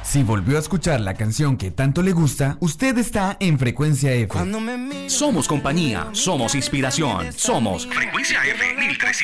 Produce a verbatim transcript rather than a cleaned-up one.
Si volvió a escuchar la canción que tanto le gusta, usted está en Frecuencia F. Somos compañía, somos inspiración, somos Frecuencia F mil trescientos.